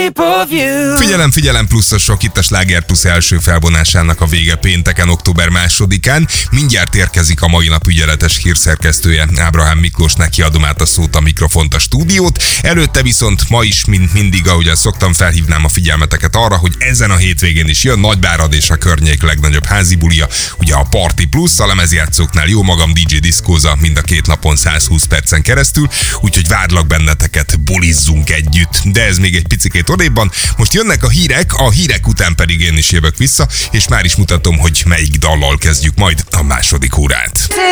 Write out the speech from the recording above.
Figyelem pluszosok, itt a Sláger Plusz első felvonásának a vége pénteken, október 2-án. Mindjárt érkezik a mai nap ügyeletes hírszerkesztője, Ábrahám Miklós, neki adom át a szót, a mikrofont, a stúdiót. Előtte viszont ma is, mint mindig, ahogyan szoktam, felhívnám a figyelmeteket arra, hogy ezen a hétvégén is jön Nagyvárad és a környék legnagyobb házi bulia, ugye a Party Plus, a lemezjátszóknál jó magam DJ diszkóza mind a két napon 120 percen keresztül, úgyhogy várlak benneteket, bulizzunk együtt. De ez még egy picikét odébban. Most jönnek a hírek után pedig én is jövök vissza, és már is mutatom, hogy melyik dallal kezdjük majd a második órát.